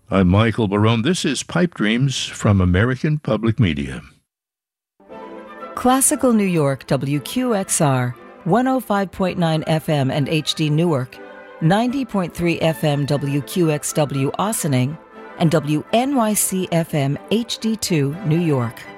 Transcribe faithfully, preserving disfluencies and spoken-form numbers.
I'm Michael Barone. This is Pipe Dreams from American Public Media. Classical New York, W Q X R, one oh five point nine F M and H D Newark, ninety point three F M W Q X W Ossining, and W N Y C F M H D two New York.